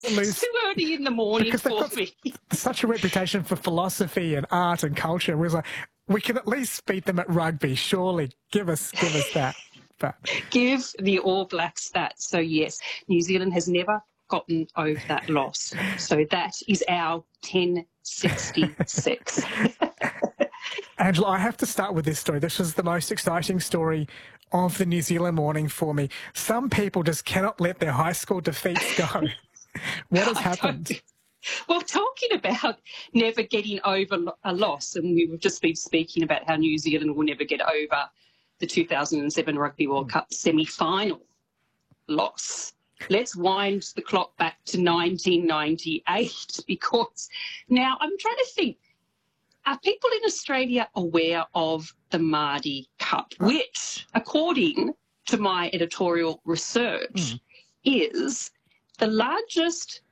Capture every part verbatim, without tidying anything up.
It's too early in the morning for me. Such a reputation for philosophy and art and culture. We was like, we can at least beat them at rugby. Surely, give us, give us that. But give the All Blacks that. So yes, New Zealand has never gotten over that loss. So that is our ten sixty-six. Angela, I have to start with this story. This was the most exciting story of the New Zealand morning for me. Some people just cannot let their high school defeats go. What has happened? Well, talking about never getting over a loss, and we've just been speaking about how New Zealand will never get over the two thousand seven Rugby World mm. Cup semi-final loss. Let's wind the clock back to nineteen ninety-eight, because now I'm trying to think, are people in Australia aware of the Māori Cup, which, according to my editorial research, mm. is the largest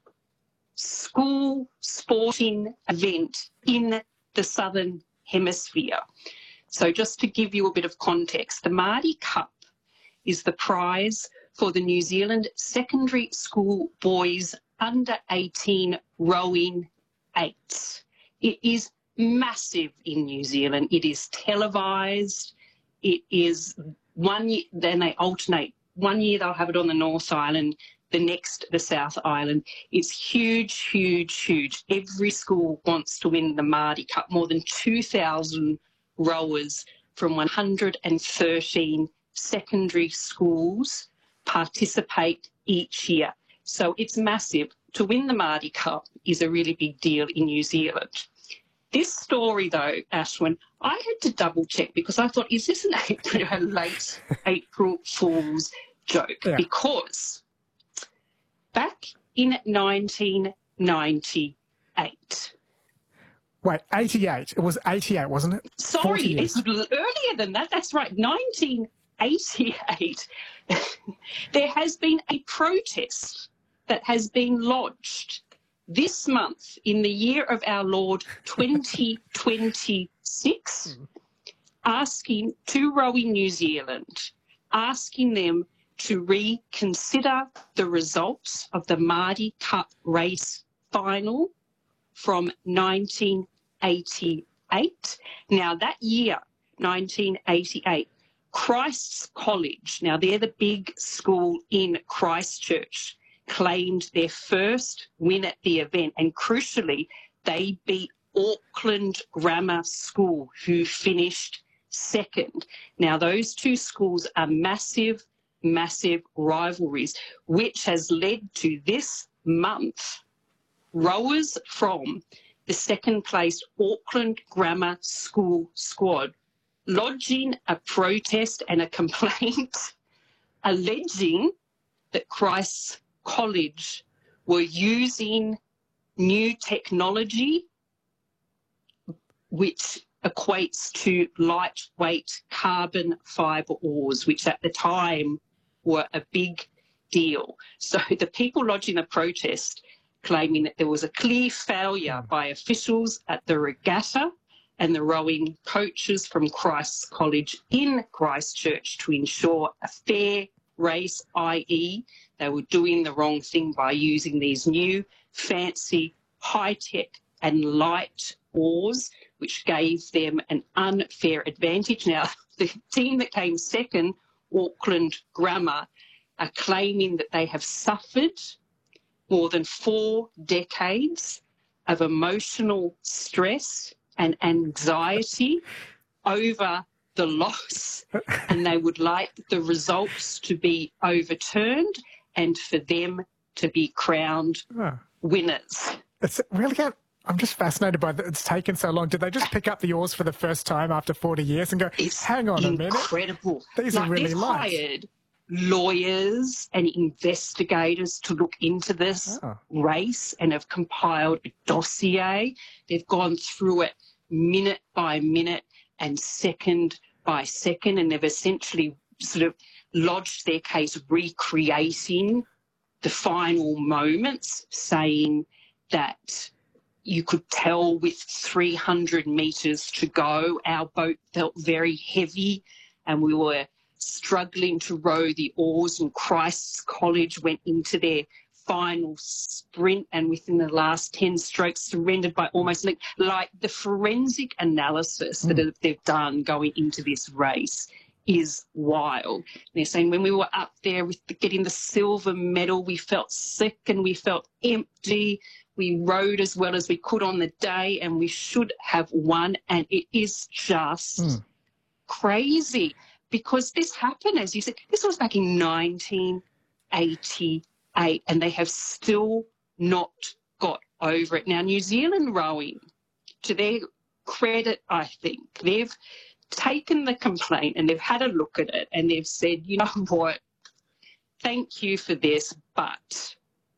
school sporting event in the Southern Hemisphere? So just to give you a bit of context, the Māori Cup is the prize for the New Zealand secondary school boys under eighteen rowing eights. It is massive in New Zealand. It is televised. It is one year, then they alternate. One year they'll have it on the North Island, the next the South Island. It's huge, huge, huge. Every school wants to win the Māori Cup. More than two thousand rowers from one hundred thirteen secondary schools participate each year. So it's massive. To win the Māori Cup is a really big deal in New Zealand. This story, though, Ashwin, I had to double check because I thought, is this an April, a late April Fool's joke? Yeah. Because back in nineteen ninety-eight. Wait, eighty-eight. It was eighty-eight, wasn't it? Sorry, it's earlier than that. That's right, nineteen eighty-eight. There has been a protest that has been lodged this month in the year of our Lord twenty twenty-six, asking to Rowing New Zealand, asking them to reconsider the results of the Māori Cup race final from nineteen eighty-eight. Now, that year, nineteen eighty-eight, Christ's College, now they're the big school in Christchurch, claimed their first win at the event, and crucially, they beat Auckland Grammar School, who finished second. Now, those two schools are massive, massive rivalries, which has led to this month rowers from the second place Auckland Grammar School squad lodging a protest and a complaint alleging that Christ's College were using new technology which equates to lightweight carbon fibre oars, which at the time were a big deal. So the people lodging a protest claiming that there was a clear failure by officials at the regatta and the rowing coaches from Christ's College in Christchurch to ensure a fair race, that is they were doing the wrong thing by using these new, fancy, high-tech and light oars, which gave them an unfair advantage. Now, the team that came second, Auckland Grammar, are claiming that they have suffered more than four decades of emotional stress and anxiety over the loss, and they would like the results to be overturned and for them to be crowned oh. winners. It's really, I'm just fascinated by that. It's taken so long. Did they just pick up the oars for the first time after forty years and go, it's hang on a minute? Incredible. These like are really they've light. hired lawyers and investigators to look into this oh. race and have compiled a dossier. They've gone through it minute by minute and second by second, and they've essentially sort of lodged their case recreating the final moments, saying that you could tell with three hundred metres to go, our boat felt very heavy and we were struggling to row the oars, and Christ's College went into their final sprint and within the last ten strokes surrendered by almost like, like the forensic analysis mm. that they've done going into this race is wild. They're saying when we were up there with the, getting the silver medal, we felt sick and we felt empty. We rode as well as we could on the day and we should have won. And it is just mm. crazy because this happened, as you said, this was back in nineteen eighty-eight and they have still not got over it. Now, New Zealand rowing, to their credit, I think, they've taken the complaint and they've had a look at it and they've said, you know what, thank you for this, but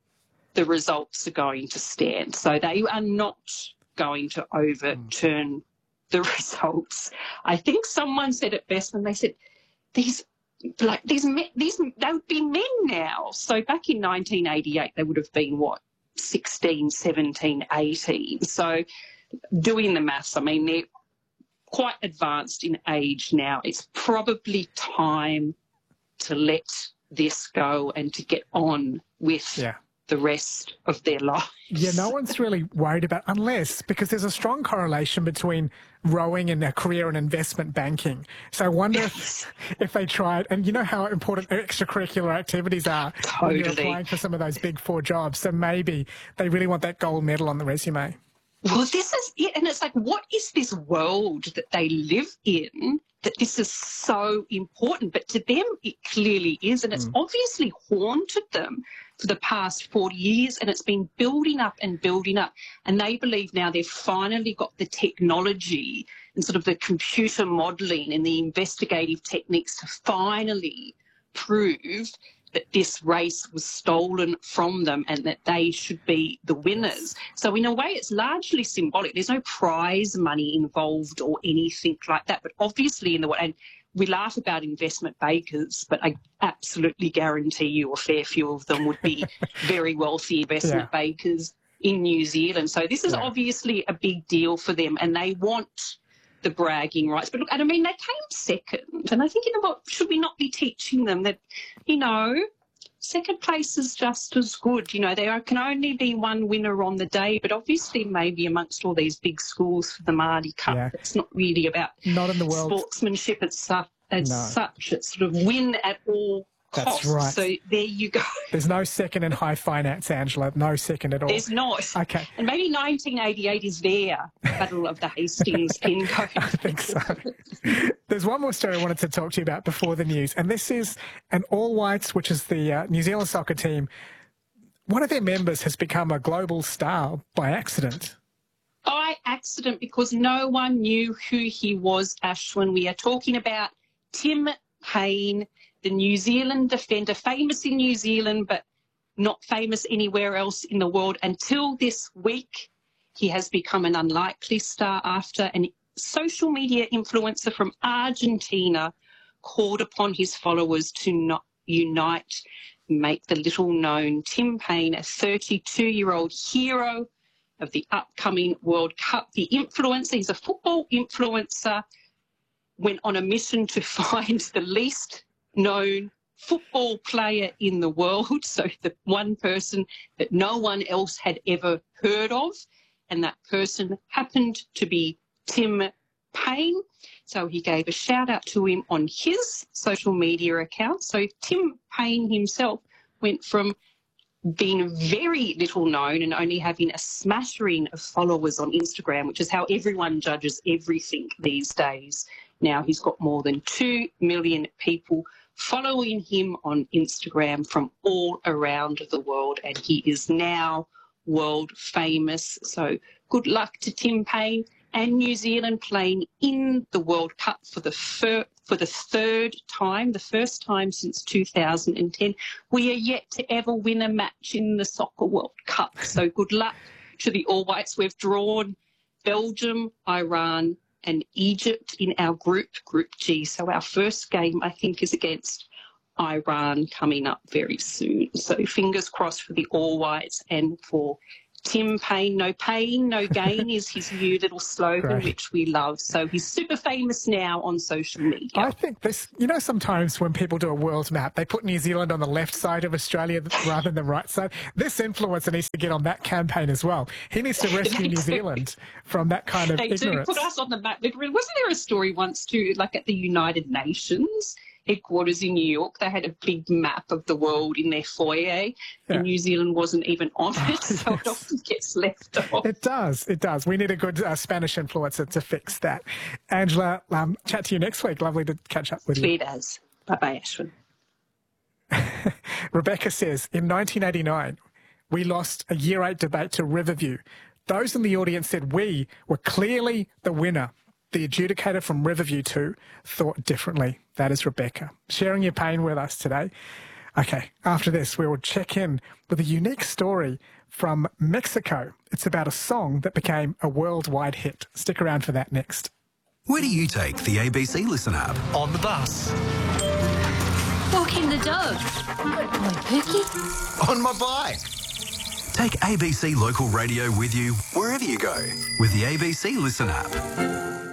the results are going to stand. So they are not going to overturn mm. the results. I think someone said it best when they said, these like these men, these they would be men now. So back in nineteen eighty-eight, they would have been, what, sixteen, seventeen, eighteen. So doing the maths, I mean, they're quite advanced in age now. It's probably time to let this go and to get on with yeah. the rest of their lives. Yeah, no one's really worried about, unless, because there's a strong correlation between rowing and a career in investment banking. So I wonder yes. if, if they tried, and you know how important extracurricular activities are totally. when you're applying for some of those big four jobs. So maybe they really want that gold medal on the resume. Well, this is it. And it's like, what is this world that they live in that this is so important? But to them, it clearly is. And it's mm. obviously haunted them for the past forty years. And it's been building up and building up. And they believe now they've finally got the technology and sort of the computer modelling and the investigative techniques to finally prove that this race was stolen from them and that they should be the winners. So in a way, it's largely symbolic. There's no prize money involved or anything like that. But obviously, in the and we laugh about investment bankers, but I absolutely guarantee you a fair few of them would be very wealthy investment yeah. bankers in New Zealand. So this is yeah. obviously a big deal for them, and they want the bragging rights. But look, and I mean, they came second, and I think, you know what, should we not be teaching them that, you know, second place is just as good? You know, there can only be one winner on the day, but obviously maybe amongst all these big schools for the Māori Cup, yeah. it's not really about not in the world. sportsmanship as, su as no. such. It's sort of win at all costs. That's right. So there you go. There's no second in high finance, Angela. No second at all. There's not. Okay. And maybe nineteen eighty-eight is their Battle of the Hastings pin code. I think so. There's one more story I wanted to talk to you about before the news, and this is an All Whites, which is the uh, New Zealand soccer team. One of their members has become a global star by accident. By accident, because no one knew who he was, Ashwin. We are talking about Tim Paine, the New Zealand defender, famous in New Zealand, but not famous anywhere else in the world until this week. He has become an unlikely star after an social media influencer from Argentina called upon his followers to not unite, make the little-known Tim Paine a thirty-two-year-old hero of the upcoming World Cup. The influencer, he's a football influencer, went on a mission to find the least known football player in the world, so the one person that no one else had ever heard of, and that person happened to be Tim Paine. So he gave a shout out to him on his social media account. So Tim Paine himself went from being very little known and only having a smattering of followers on Instagram, which is how everyone judges everything these days. Now he's got more than two million people following him on Instagram from all around the world, and he is now world famous. So good luck to Tim Paine and New Zealand playing in the World Cup for the fir for the third time, the first time since two thousand ten. We are yet to ever win a match in the Soccer World Cup. So good luck to the All Whites. We've drawn Belgium, Iran and Egypt in our group, Group G. So our first game, I think, is against Iran coming up very soon. So fingers crossed for the All Whites and for Tim Payne, no pain, no gain is his new little slogan, Great. which we love. So he's super famous now on social media. I think this, you know, sometimes when people do a world map, they put New Zealand on the left side of Australia rather than the right side. This influencer needs to get on that campaign as well. He needs to rescue New Zealand from that kind of they ignorance. do put us on the map. Wasn't there a story once too, like at the United Nations headquarters in New York, they had a big map of the world in their foyer, yeah. and New Zealand wasn't even on it, so yes. it often gets left off. It does, it does. We need a good uh, Spanish influencer to fix that. Angela, um, chat to you next week. Lovely to catch up with you. It does. Bye-bye, Ashwin. Rebecca says, in nineteen eighty-nine, we lost a year eight debate to Riverview. Those in the audience said we were clearly the winner. The adjudicator from Riverview two thought differently. That is Rebecca, sharing your pain with us today. Okay, after this, we will check in with a unique story from Mexico. It's about a song that became a worldwide hit. Stick around for that next. Where do you take the A B C Listen app? On the bus. Walking the dog. On Pookie. On my bike. Take A B C Local Radio with you wherever you go with the A B C Listen app.